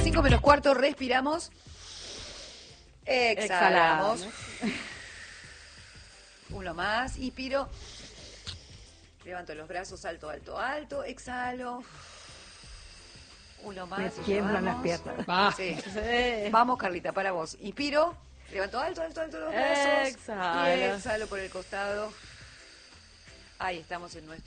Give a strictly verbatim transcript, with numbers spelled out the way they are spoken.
cinco menos cuarto, respiramos. Exhalamos. Exhalamos. Uno más, inspiro. Levanto los brazos, alto, alto, alto. Exhalo. Uno más. Me tiemblan las piernas. Va. Sí. Sí. Vamos, Carlita, para vos. Inspiro. Levanto alto, alto, alto los brazos. Exhalo. Y exhalo por el costado. Ahí estamos en nuestro